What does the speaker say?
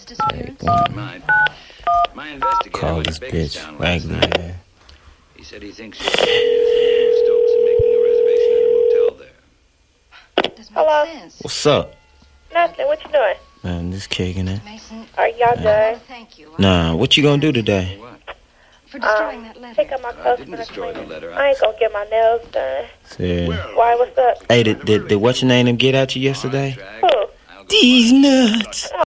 disappearance? My investigator Call went this to Bakerstown bitch last Raggedy. night. Man. He said he thinks she's Stokes and making a reservation at a motel there. Doesn't Hello? make sense. What's up? Nothing. What you doing? Man, just kicking it. Mason, Are y'all good? thank you. Nah, what you gonna do today? What? For destroying that letter. Pick up my I clothes didn't for the destroy the cleaning. letter. I ain't gonna get my nails done. Yeah. Why, what's up? Hey, did what's your name them get at you yesterday? Who? These nuts. Oh,